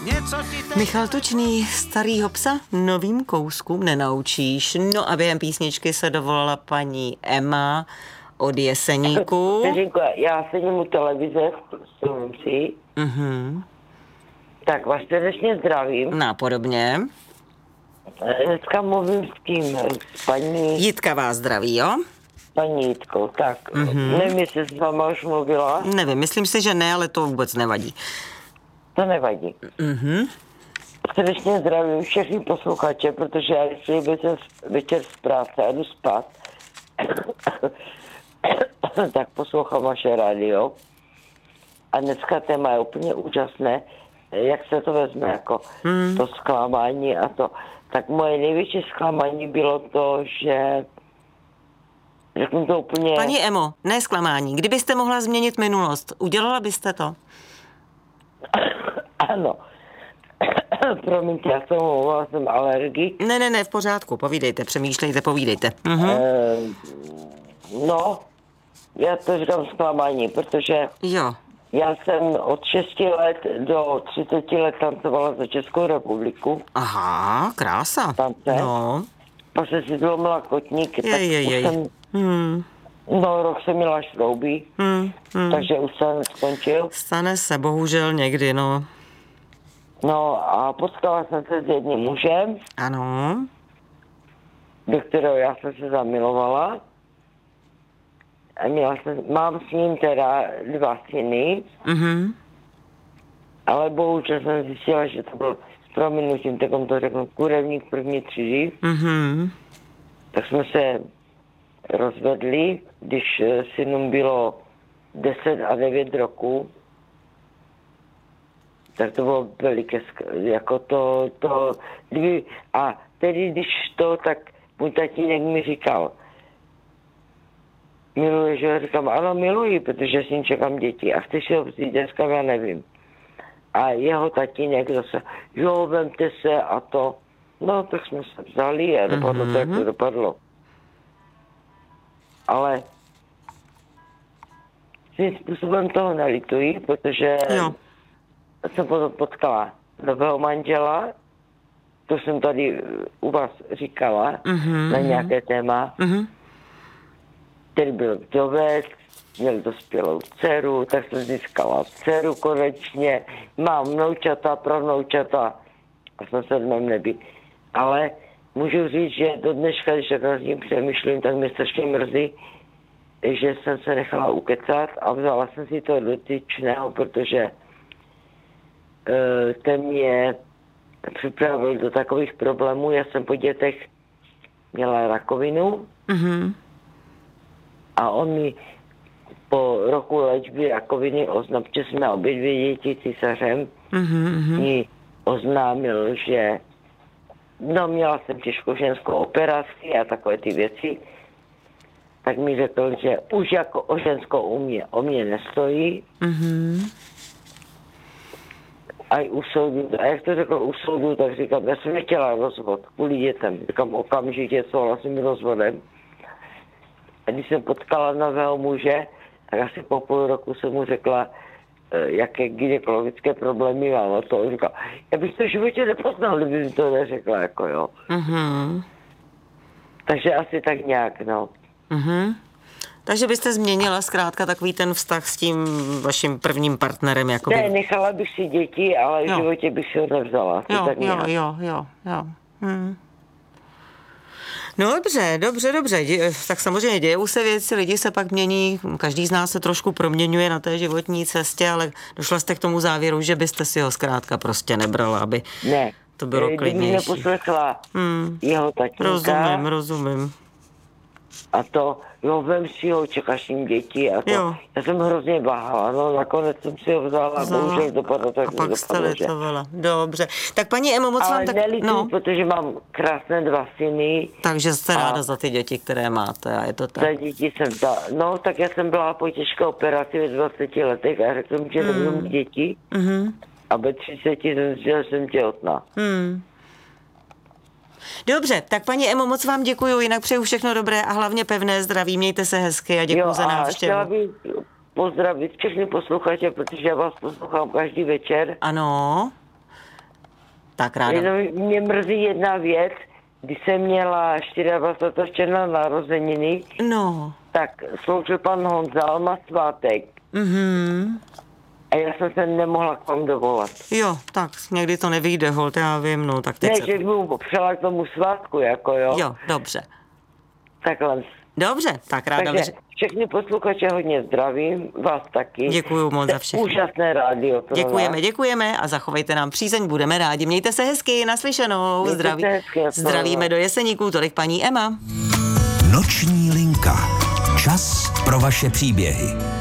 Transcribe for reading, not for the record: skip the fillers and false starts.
Michal Tučný, starýho psa novým kouskům nenaučíš. No a během písničky se dovolala paní Emma od Jeseníku. Já sedím u televize v Slunci. Tak vás srdečně zdravím. Nápodobně. Dneska mluvím s tím, s paní... Jitka vás zdraví, jo? Paní Jitkou, tak. Nevím, jestli s váma už mluvila. Nevím, myslím si, že ne, ale to vůbec nevadí. To nevadí. Srdečně zdravím všechny posluchače, protože já když večer z práce a jdu spát, tak poslouchám vaše rádio. A dneska téma je úplně úžasné, jak se to vezme, jako to zklamání a to. Tak moje největší zklamání bylo to, že řeknu to úplně... Paní Emo, ne zklamání. Kdybyste mohla změnit minulost, udělala byste to? Ano. Promiňte, já jsem alergik. Ne, v pořádku, povídejte, přemýšlejte, povídejte. No, já to říkám zklamání, protože Jo. Já jsem od 6 let do 30 let tancovala za Českou republiku. Aha, krása. Tance. No. Pak jsem si zlomila kotník. No, rok jsem měla šroubí, takže už jsem skončil. Stane se, bohužel někdy, no. No a potkala jsem se s jedním mužem. Ano. Do kterého já jsem se zamilovala. A mám s ním teda 2 syny. Ale bohužel jsem zjistila, že to byl s prominutím, tak to řeknu, kurevník první třídy. Tak jsme se rozvedli, když synům bylo 10 a 9 roků. Tak to bylo veliké, jako a tedy když tak můj tatínek mi říkal, miluješ, že říkám, ano, miluji, protože s ním čekám děti a chceš si ho vzít, dneska já nevím. A jeho tatínek zase, jo, vemte se a to. No, tak jsme se vzali a dopadlo to, jak to dopadlo. Ale svým způsobem toho nelituji, protože jsem potom potkala nového manžela, to jsem tady u vás říkala, na nějaké téma, který byl vdovec, měl dospělou dceru, tak jsem získala dceru konečně, mám vnoučata, pravnoučata a jsem se v mém nebi. Ale můžu říct, že do dneška, když tak nad tím přemýšlím, tak mě strašně mrzí, že jsem se nechala ukecat a vzala jsem si to dotyčného, protože ten mě připravil do takových problémů. Já jsem po dětech měla rakovinu a on mi po roku léčby rakoviny že jsme obě 2 děti císařem, mi oznámil, že měla jsem těžkou ženskou operaci a takové ty věci, tak mi řekl, že už jako o ženskou o mě nestojí. A u soudu, a jak to řekl u soudu, tak říkám, já jsem nechtěla rozvod kvůli dětem. Říkám, okamžitě souhlasím s rozvodem. A když jsem potkala nového muže, tak asi po půl roku jsem mu řekla, jaké gynekologické problémy mám. A to on říkal, já bych to v životě nepoznal, kdyby mi to neřekla, jako jo. Takže asi tak nějak, no. Takže byste změnila zkrátka takový ten vztah s tím vaším prvním partnerem, jakoby. Ne, nechala bych si děti, ale v životě bych si ho nevzala. Jo. No dobře. Tak samozřejmě dějou se věci, lidi se pak mění, každý z nás se trošku proměňuje na té životní cestě, ale došla jste k tomu závěru, že byste si ho zkrátka prostě nebrala, aby to bylo klidnější. Kdyby neposlechla jeho tatínka. Rozumím. A to, vem si ho, čekáš jim děti a to. Jo. Já jsem hrozně váhala, nakonec jsem si ho vzala a bohužel dopadlo tak, a pak jste litovala. Dobře. Tak paní Emo, moc vám tak... Ale nelituji, protože mám krásné 2 syny. Takže jste ráda za ty děti, které máte a je to tak. Za děti tak já jsem byla po těžké operaci ve 20 letech a řekl mi, že nebudu mít děti. A ve 30 jsem těhotná. Dobře, tak paní Emo, moc vám děkuju, jinak přeju všechno dobré a hlavně pevné zdraví, mějte se hezky a děkuju za návštěvu. Chtěla bych pozdravit všechny posluchače, protože já vás poslouchám každý večer. Ano. Tak ráda. Jenom mě mrzí jedna věc, když jsem měla 24. června narozeniny, No. tak sloužil pan Honzal, má svátek. A já jsem se nemohla k vám dovolat. Jo, tak někdy to nevyjde, holt, já vím, no, tak teď Ne, že bych mu přela k tomu svátku, jako jo. Jo, dobře. Takhle. Dobře, tak ráda. Takže všechny posluchače hodně zdravím, vás taky. Děkuju moc za všechno. Úžasné rádio. Děkujeme a zachovejte nám přízeň, budeme rádi. Mějte se hezky, naslyšenou. Zdravíme do Jeseníků, tolik paní Emma. Noční linka. Čas pro vaše příběhy.